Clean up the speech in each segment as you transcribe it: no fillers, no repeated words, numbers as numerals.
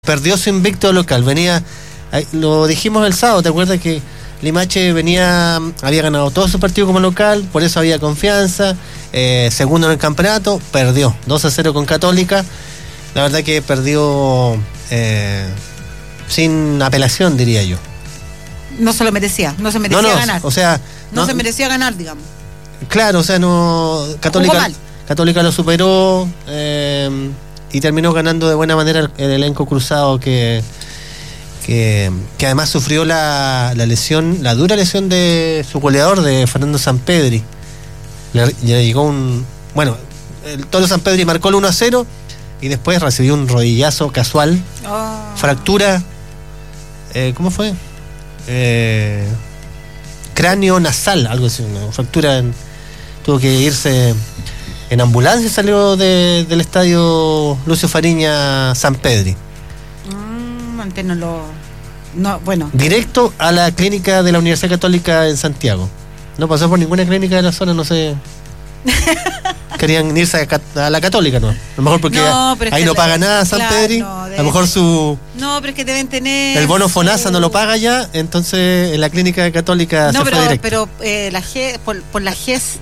perdió su invicto local. Venía, lo dijimos el sábado, ¿te acuerdas que Limache había ganado todos sus partidos como local, por eso había confianza, segundo en el campeonato, perdió 2-0 con Católica. La verdad que perdió sin apelación, diría yo. No se lo merecía, no se merecía ganar. O sea, no se merecía ganar, digamos. Claro, o sea, no. Católica lo superó y terminó ganando de buena manera el elenco cruzado que además sufrió la lesión, la dura lesión de su goleador, de Fernando Sampedri. Le llegó Tolo Sampedri marcó el 1-0 y después recibió un rodillazo casual, fractura, ¿cómo fue? Cráneo nasal, algo así, una fractura, tuvo que irse en ambulancia, salió del estadio Lucio Fariña Sampedri. Antes directo a la clínica de la Universidad Católica en Santiago. No pasó por ninguna clínica de la zona, no sé. Querían irse a la Católica, ¿no? A lo mejor porque ahí no paga nada Sampedri. A lo mejor No, pero es que deben tener... El bono FONASA no lo paga ya, entonces en la clínica católica se fue directo. Pero la GES, por la GES...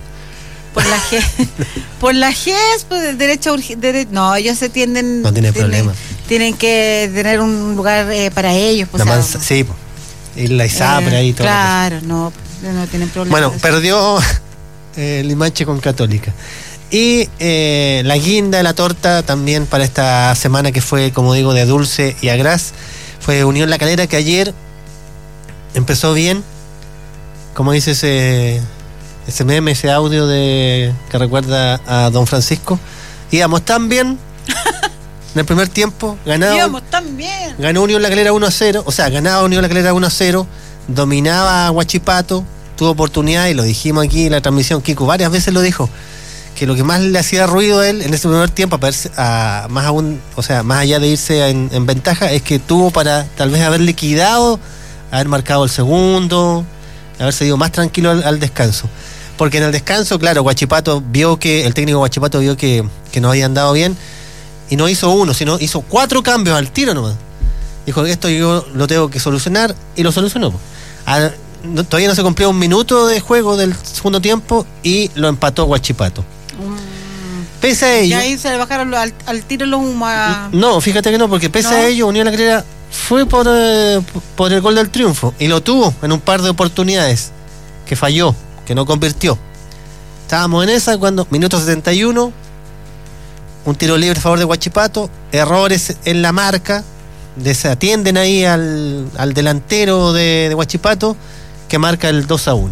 Por la GES, pues derecho no, ellos se tienden... No tienen problema. Tienen que tener un lugar para ellos. Pues, sí, y la ISAPRE ahí todo. Claro, no tienen problema. Bueno, perdió Limache con Católica. Y la guinda de la torta también para esta semana, que fue, como digo, de dulce y a gras, fue Unión La Calera, que ayer empezó bien, como dice ese meme, ese audio que recuerda a Don Francisco. Íbamos tan bien en el primer tiempo, íbamos tan bien. Ganó Unión La Calera 1-0, o sea, ganaba Unión La Calera 1-0, dominaba a Huachipato, tuvo oportunidad, y lo dijimos aquí en la transmisión, Kiko varias veces lo dijo, que lo que más le hacía ruido a él en ese primer tiempo, más allá de irse en ventaja, es que tuvo para tal vez haber liquidado, haber marcado el segundo, haberse ido más tranquilo al descanso. Porque en el descanso, claro, el técnico Huachipato vio que no había andado bien, y no hizo uno, sino hizo 4 cambios al tiro nomás. Dijo, esto yo lo tengo que solucionar, y lo solucionó. Todavía no se cumplió un minuto de juego del segundo tiempo y lo empató Huachipato. Pese a ello... Y ahí se le bajaron al tiro los humos. No, fíjate que no, porque pese a ello, Unión La Calera fue por el gol del triunfo, y lo tuvo en un par de oportunidades que falló, que no convirtió. Estábamos en esa cuando, minuto 71, un tiro libre a favor de Huachipato, errores en la marca, desatienden ahí al delantero de Huachipato, que marca el 2-1.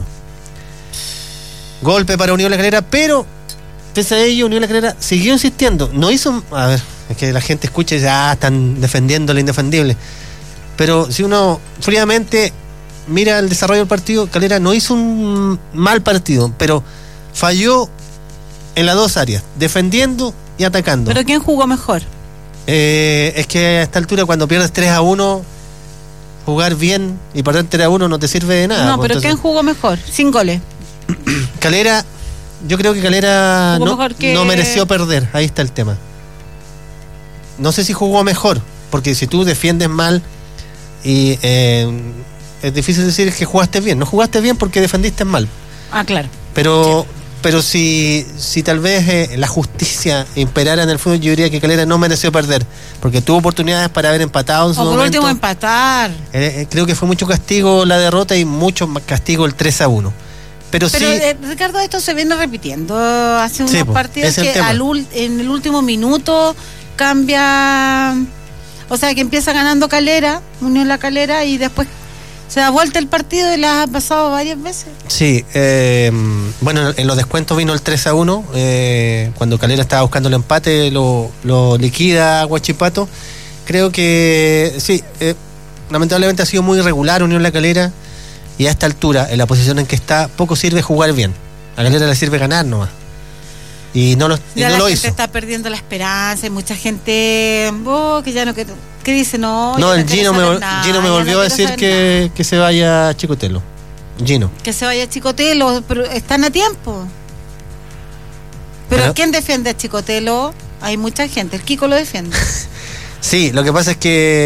Golpe para Unión La Calera, pero pese a ello, Unión La Calera siguió insistiendo. No hizo... A ver, es que la gente escucha y dice, están defendiendo lo indefendible. Pero si uno fríamente mira el desarrollo del partido, Calera no hizo un mal partido, pero falló en las dos áreas, defendiendo y atacando. ¿Pero quién jugó mejor? Es que a esta altura, cuando pierdes 3-1, jugar bien y perder 3-1 no te sirve de nada. No, pero entonces, ¿quién jugó mejor? Sin goles. Calera, yo creo que Calera no mereció perder. Ahí está el tema. No sé si jugó mejor, porque si tú defiendes mal y es difícil decir que jugaste bien. No jugaste bien porque defendiste mal. Claro. Pero si tal vez la justicia imperara en el fútbol, yo diría que Calera no mereció perder, porque tuvo oportunidades para haber empatado en su momento. Por último, empatar. Creo que fue mucho castigo la derrota y mucho más castigo el 3-1. Pero sí, Ricardo, esto se viene repitiendo hace unos partidos que en el último minuto cambia, o sea, que empieza ganando Calera, Unión La Calera, y después se da vuelta el partido, y las ha pasado varias veces. Sí, en los descuentos vino el 3-1, cuando Calera estaba buscando el empate, lo liquida Huachipato. Creo que sí, lamentablemente ha sido muy irregular Unión La Calera, y a esta altura, en la posición en que está, poco sirve jugar bien. A Calera le sirve ganar nomás. Y no lo hizo. La gente está perdiendo la esperanza, y mucha gente que ya no... ¿Qué dice? No, el Gino me volvió a decir que se vaya a Chicotelo. Gino. Que se vaya a Chicotelo, pero están a tiempo. Pero ¿quién defiende a Chicotelo? Hay mucha gente, el Kiko lo defiende. Sí, lo que pasa es que